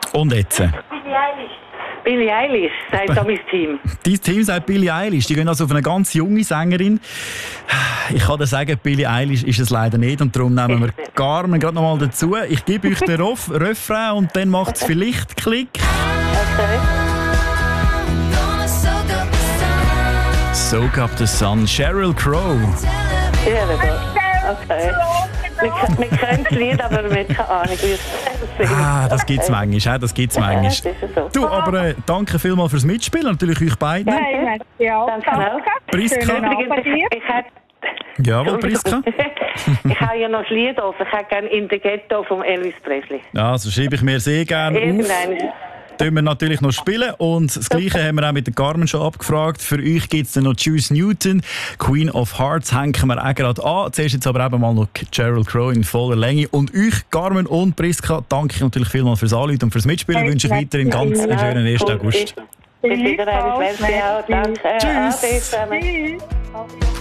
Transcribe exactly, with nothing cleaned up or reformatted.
Und jetzt? Billie Eilish, sagt da mein Team. Dein Team sagt Billie Eilish. Die gehen also auf eine ganz junge Sängerin. Ich kann dir sagen, Billie Eilish ist es leider nicht. Und darum nehmen wir Carmen gerade noch mal dazu. Ich gebe euch den Rof- Refrain und dann macht es vielleicht Klick. Okay. Soak Up the Sun, Sheryl Crow. Ja, okay. Wir, wir kennen das Lied, aber wir haben keine Ahnung, wie es singt. Ah, das gibt es manchmal, das gibt's manchmal. Ja, das ist so. Du, aber äh, danke vielmals fürs Mitspielen, natürlich euch beiden. Hey, merci auch. Danke auch. Priska. Schönen Abend Übrigens, dir. ich, ich hätte... Jawohl, Priska. Ich habe ja noch ein Lied offen. Ich hätte gerne «In the Ghetto» von Elvis Presley. Ja, das schreibe ich mir sehr gerne auf. Irgendein. Tun wir natürlich noch spielen. Und das Gleiche haben wir auch mit der Carmen schon abgefragt. Für euch gibt es dann noch Juice Newton, Queen of Hearts, hängen wir auch gerade an. Zuerst jetzt aber eben mal noch Sheryl Crow in voller Länge. Und euch, Carmen und Priska, danke ich natürlich vielmals fürs Anrufen und fürs Mitspielen. Ich wünsche euch weiterhin ganz einen schönen ersten August. Bis wieder einmal. Merci auch. Danke. Tschüss. Ade zusammen. Tschüss.